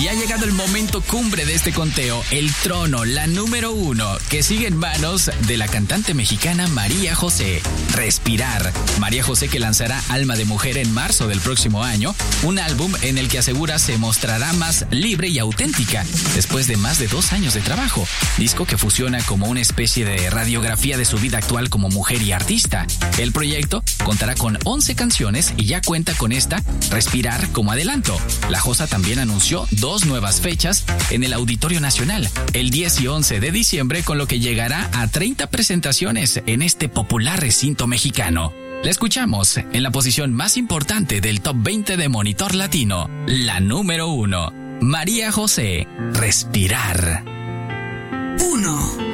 Y ha llegado el momento cumbre de este conteo, el trono, la número 1, que sigue en manos de la cantante mexicana María José. Respirar. María José, que lanzará Alma de Mujer en marzo del próximo año, un álbum en el que asegura se mostrará más libre y auténtica después de más de 2 años de trabajo. Disco que fusiona como una especie de radiografía de su vida actual como mujer y artista. El proyecto contará con 11 canciones y ya cuenta con esta, Respirar, como adelanto. La Josa también anunció 2 nuevas fechas en el Auditorio Nacional, el 10 y 11 de diciembre, con lo que llegará a 30 presentaciones en este popular recinto mexicano. La escuchamos en la posición más importante del Top 20 de Monitor Latino, la número 1. María José, Respirar. 1.